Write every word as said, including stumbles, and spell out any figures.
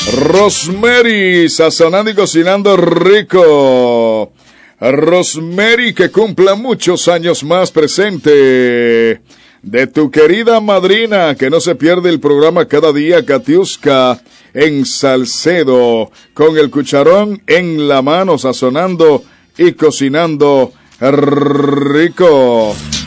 Rosemary, sazonando y cocinando rico. Rosemary, que cumpla muchos años más, presente. De tu querida madrina, que no se pierde el programa cada día, Katiuska, en Salcedo, con el cucharón en la mano, sazonando y cocinando rico.